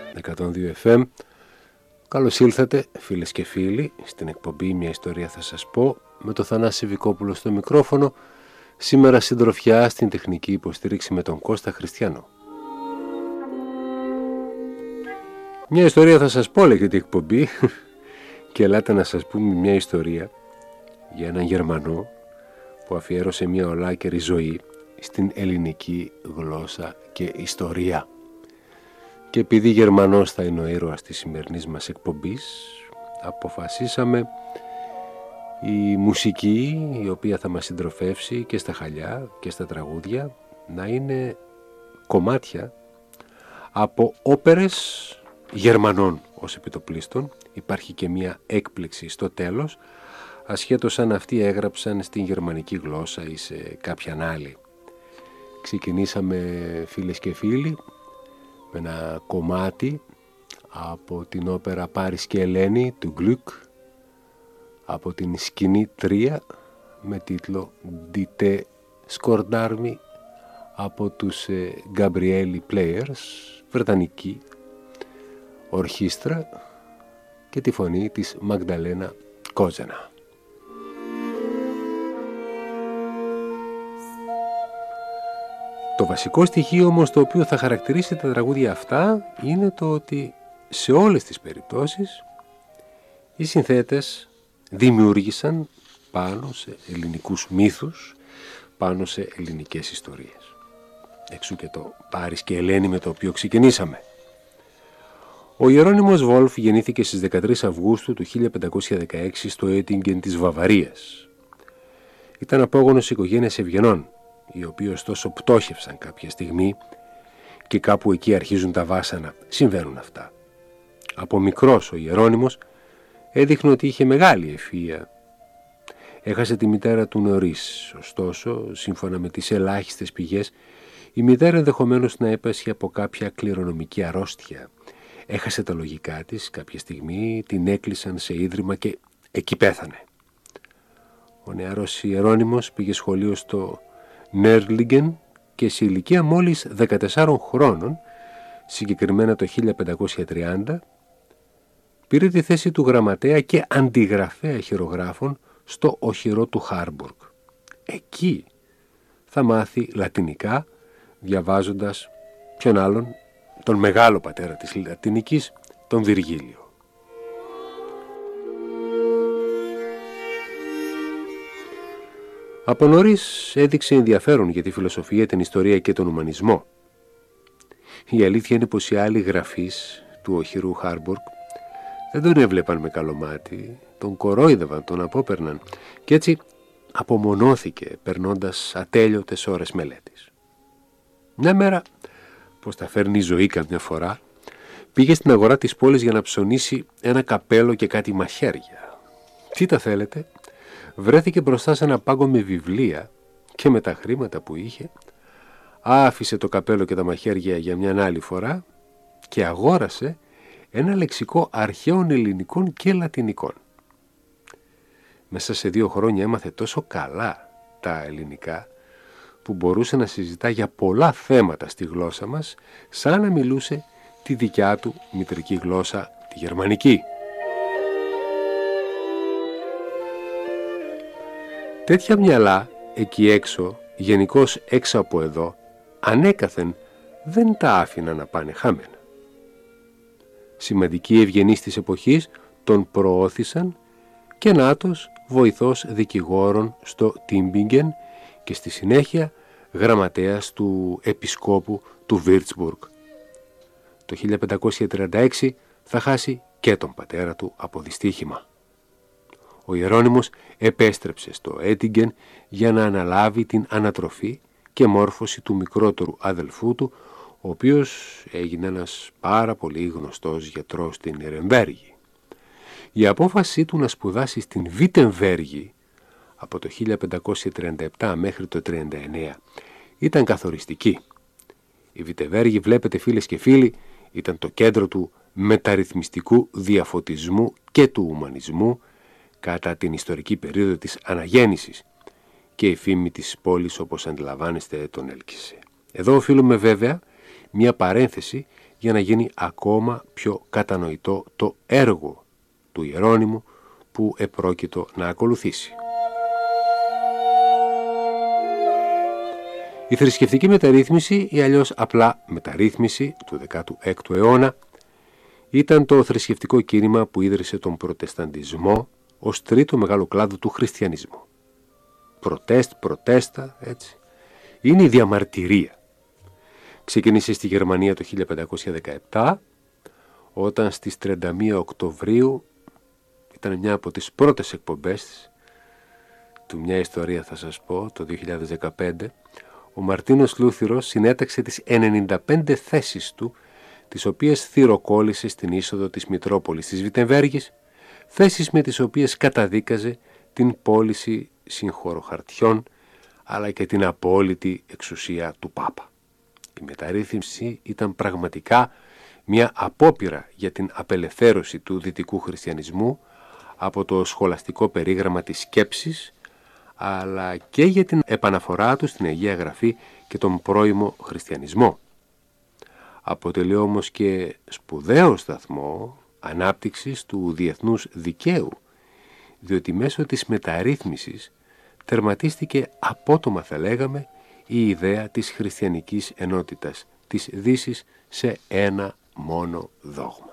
102 FM. Καλώς ήλθατε φίλες και φίλοι στην εκπομπή «Μια ιστορία θα σας πω» με το Θανάση Βικόπουλο στο μικρόφωνο. Σήμερα συντροφιά στην τεχνική υποστήριξη με τον Κώστα Χριστιανό. Μια ιστορία θα σας πω, λέγεται η εκπομπή, και ελάτε να σας πούμε μια ιστορία για έναν Γερμανό που αφιέρωσε μια ολάκερη ζωή στην ελληνική γλώσσα και ιστορία. Και επειδή Γερμανός θα είναι ο ήρωας της σημερινής μας εκπομπής, αποφασίσαμε η μουσική η οποία θα μας συντροφεύσει και στα χαλιά και στα τραγούδια να είναι κομμάτια από όπερες Γερμανών ως επιτοπλίστων. Υπάρχει και μια έκπληξη στο τέλος, ασχέτως αν αυτοί έγραψαν στην γερμανική γλώσσα ή σε κάποιαν άλλη. Ξεκινήσαμε, φίλες και φίλοι, με ένα κομμάτι από την όπερα Πάρις και Ελένη του Γκλουκ, από την σκηνή 3 με τίτλο «Dite Scordarmi» από τους Gabrieli Players, βρετανική ορχήστρα, και τη φωνή της Μαγδαλένα Κόζενα. Το βασικό στοιχείο όμως το οποίο θα χαρακτηρίσει τα τραγούδια αυτά είναι το ότι σε όλες τις περιπτώσεις οι συνθέτες δημιούργησαν πάνω σε ελληνικούς μύθους, πάνω σε ελληνικές ιστορίες. Εξού και το Πάρις και Ελένη με το οποίο ξεκινήσαμε. Ο Ιερώνυμος Βόλφ γεννήθηκε στις 13 Αυγούστου του 1516 στο Έτιγκεν της Βαβαρίας. Ήταν απόγονος οικογένειας ευγενών, οι οποίοι ωστόσο πτώχευσαν κάποια στιγμή και κάπου εκεί αρχίζουν τα βάσανα. Συμβαίνουν αυτά. Από μικρός ο Ιερώνυμος έδειχνε ότι είχε μεγάλη ευφυΐα. Έχασε τη μητέρα του νωρίς, ωστόσο, σύμφωνα με τις ελάχιστες πηγές, η μητέρα ενδεχομένως να έπασχε από κάποια κληρονομική αρρώστια. Έχασε τα λογικά της κάποια στιγμή, την έκλεισαν σε ίδρυμα και εκεί πέθανε. Ο νεαρός Ιερώνυμος πήγε σχολείο στο Νέρλιγκεν και σε ηλικία μόλις 14 χρόνων, συγκεκριμένα το 1530, πήρε τη θέση του γραμματέα και αντιγραφέα χειρογράφων στο οχυρό του Χάρμπουργκ. Εκεί θα μάθει λατινικά, διαβάζοντας ποιον άλλον, τον μεγάλο πατέρα της λατινικής, τον Βυργίλιο. Από νωρίς έδειξε ενδιαφέρον για τη φιλοσοφία, την ιστορία και τον ουμανισμό. Η αλήθεια είναι πως οι άλλοι γραφείς του οχυρού Χάρμπουργκ δεν τον έβλεπαν με καλό μάτι, τον κορόιδευαν, τον απόπαιρναν και έτσι απομονώθηκε περνώντας ατέλειωτες ώρες μελέτης. Μια μέρα, πως τα φέρνει η ζωή καμιά φορά, πήγε στην αγορά της πόλης για να ψωνίσει ένα καπέλο και κάτι μαχαίρια. Τι τα θέλετε? Βρέθηκε μπροστά σε ένα πάγκο με βιβλία και με τα χρήματα που είχε άφησε το καπέλο και τα μαχαίρια για μια άλλη φορά και αγόρασε ένα λεξικό αρχαίων ελληνικών και λατινικών. Μέσα σε 2 χρόνια έμαθε τόσο καλά τα ελληνικά που μπορούσε να συζητά για πολλά θέματα στη γλώσσα μας σαν να μιλούσε τη δικιά του μητρική γλώσσα, τη γερμανική. Τέτοια μυαλά εκεί έξω, γενικώς έξω από εδώ, ανέκαθεν δεν τα άφηναν να πάνε χάμενα. Σημαντικοί ευγενείς της εποχής τον προώθησαν και νάτος βοηθός δικηγόρων στο Τίμπιγκεν και στη συνέχεια γραμματέας του επισκόπου του Βίρτσμπουργκ. Το 1536 θα χάσει και τον πατέρα του από δυστύχημα. Ο Ιερώνυμος επέστρεψε στο Έτιγκεν για να αναλάβει την ανατροφή και μόρφωση του μικρότερου αδελφού του, ο οποίος έγινε ένας πάρα πολύ γνωστός γιατρός στην Νιρεμβέργη. Η απόφαση του να σπουδάσει στην Βίτεμβέργη από το 1537 μέχρι το 1939 ήταν καθοριστική. Η Βίτεμβέργη, βλέπετε φίλες και φίλοι, ήταν το κέντρο του μεταρρυθμιστικού διαφωτισμού και του ουμανισμού κατά την ιστορική περίοδο της αναγέννησης και η φήμη της πόλης, όπως αντιλαμβάνεστε, τον έλκυσε. Εδώ οφείλουμε βέβαια μια παρένθεση για να γίνει ακόμα πιο κατανοητό το έργο του Ιερώνυμου που επρόκειτο να ακολουθήσει. Η θρησκευτική μεταρρύθμιση ή αλλιώς απλά μεταρρύθμιση του 16ου αιώνα ήταν το θρησκευτικό κίνημα που ίδρυσε τον Προτεσταντισμό ως τρίτο μεγάλο κλάδο του χριστιανισμού. Προτέστα, έτσι, είναι η διαμαρτυρία. Ξεκίνησε στη Γερμανία το 1517, όταν στις 31 Οκτωβρίου, ήταν μια από τις πρώτες εκπομπές του «Μια ιστορία θα σας πω», το 2015, ο Μαρτίνος Λούθυρος συνέταξε τις 95 θέσεις του, τις οποίες θυροκόλλησε στην είσοδο της Μητρόπολης της Βιτεμβέργης, θέσεις με τις οποίες καταδίκαζε την πώληση συγχωροχαρτιών, αλλά και την απόλυτη εξουσία του Πάπα. Η μεταρρύθμιση ήταν πραγματικά μια απόπειρα για την απελευθέρωση του δυτικού χριστιανισμού από το σχολαστικό περίγραμμα της σκέψης, αλλά και για την επαναφορά του στην Αγία Γραφή και τον πρώιμο χριστιανισμό. Αποτελεί όμως και σπουδαίο σταθμό ανάπτυξης του διεθνούς δικαίου, διότι μέσω της μεταρρύθμισης τερματίστηκε απότομα, θα λέγαμε, η ιδέα της χριστιανικής ενότητας της Δύσης σε ένα μόνο δόγμα.